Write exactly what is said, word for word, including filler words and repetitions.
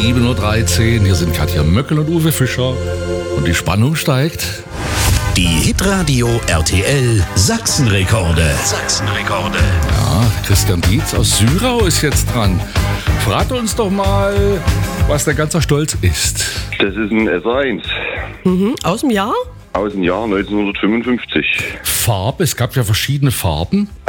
sieben Uhr dreizehn. Hier sind Katja Möckel und Uwe Fischer. Und die Spannung steigt. Die Hitradio R T L Sachsenrekorde. Sachsenrekorde. Ja, Christian Dietz aus Syrau ist jetzt dran. Verrat uns doch mal, was der ganze Stolz ist. Das ist ein S R eins. Mhm. Aus dem Jahr? Aus dem Jahr neunzehnhundertfünfundfünfzig. Farbe, es gab ja verschiedene Farben.